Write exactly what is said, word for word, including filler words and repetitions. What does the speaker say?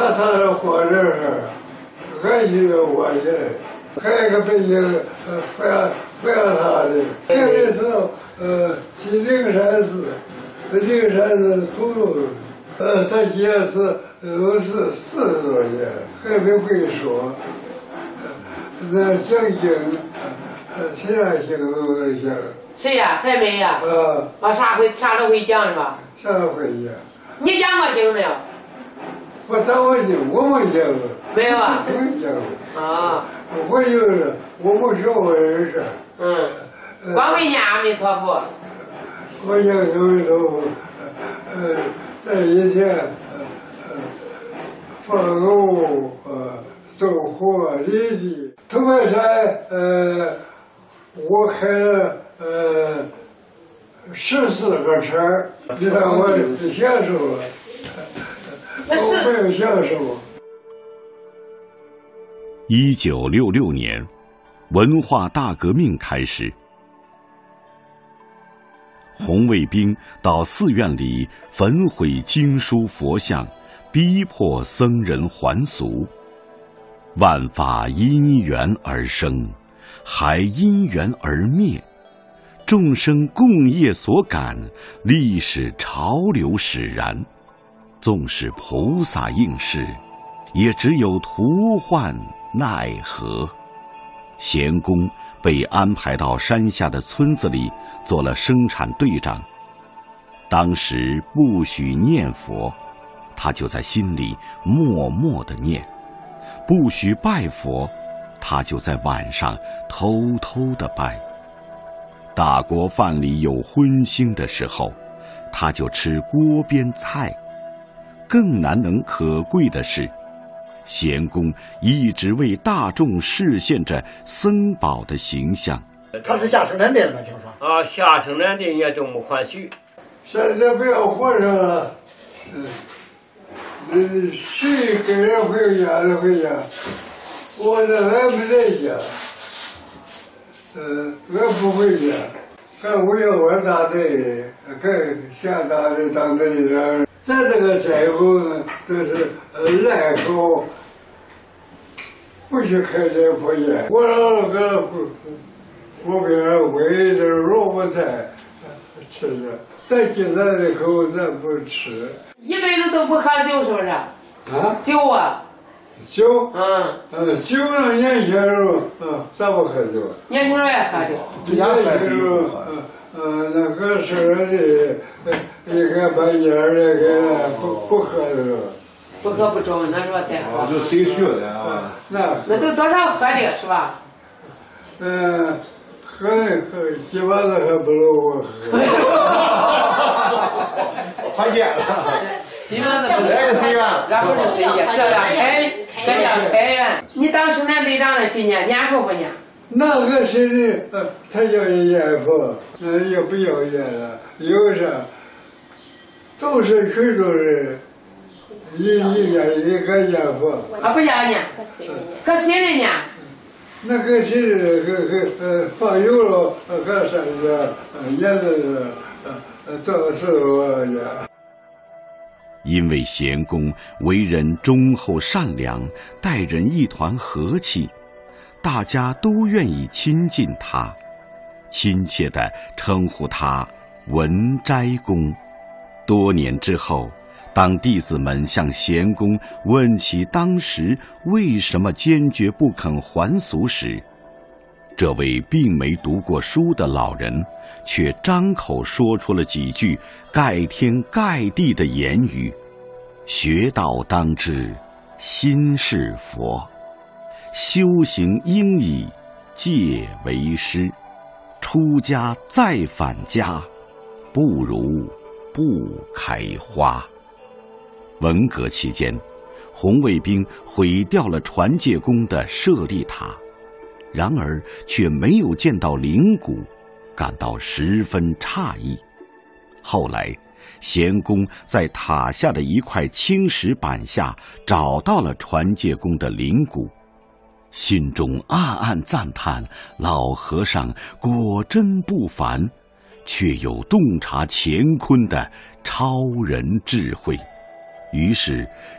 他上了火车上，还去了我去，还有个北京呃非要非要他的，那个时候呃去灵山寺，灵山寺土路，呃他写是都是四十多年，还没会说，那讲经，呃其他经都能讲。 谁呀？还没呀？ 啊啊，啥会啥都会讲是吧？ 啥都会讲。 你讲过经没有？ 我咋会讲？我没讲过。 没有啊？ 没讲过。 啊。 我就是我没学过人事。 嗯。光会念阿弥陀佛。 我讲阿弥陀佛，呃，在以前，呃，放牛，呃，走火犁地，头白山，呃，我开了呃十四个车，你看我享受了，我没有享受。 一九六六年，文化大革命开始。红卫兵到寺院里焚毁经书佛像，逼迫僧人还俗。万法因缘而生，还因缘而灭。众生共业所感，历史潮流使然。纵使菩萨应是，也只有徒唤奈何。贤公被安排到山下的村子里做了生产队长。当时不许念佛，他就在心里默默地念；不许拜佛，他就在晚上偷偷地拜。大锅饭里有荤腥的时候，他就吃锅边菜。更难能可贵的是，贤公一直为大众示现着僧宝的形象。 他是下生产队的吗？听说啊，下生产队也这么欢喜。 现在不要活着了，嗯，嗯，谁跟人回家就回家，我这还没在家，嗯，我不回家，干五幺二大队，干下大队当队长。咱这个寨后呢，都是呃赖口。不许开这破烟，我老个锅边煨点萝卜菜吃着，咱今咱的口咱不吃。 一辈子都不喝酒是不是？ 啊？ 酒啊？ 酒？ 嗯。 呃，酒呢，年轻时候，嗯，咱不喝酒。 年轻时候也喝酒。 年轻时候，嗯嗯，那个事儿的，应该把烟儿那个不不喝的了。 不喝不中，那时候才喝。 就谁学的啊？ 那那都多少喝的是吧？ 嗯，喝喝一碗子还不如我喝。 还见了。 一碗子不来个谁呀？ 然后是谁呀？这样开，这样开源。你当生产队长的今年念佛不念？ 那个谁的，呃，他要念佛，那也不要念了，有啥？都是群众人。一一年一个念佛啊，不要念，搁心里念。 那个谁，个个呃放油了，搁山上，呃念的是，呃做事我念。 因为贤公为人忠厚善良，待人一团和气，大家都愿意亲近他，亲切地称呼他文斋公。多年之后，当弟子们向贤公问起当时为什么坚决不肯还俗时，这位并没读过书的老人却张口说出了几句盖天盖地的言语：学道当知心是佛，修行应以戒为师，出家再返家，不如不开花。文革期间，红卫兵毁掉了传戒宫的舍利塔，然而却没有见到灵骨，感到十分诧异。后来，贤公在塔下的一块青石板下找到了传戒宫的灵骨，心中暗暗赞叹老和尚果真不凡，却有洞察乾坤的超人智慧。于是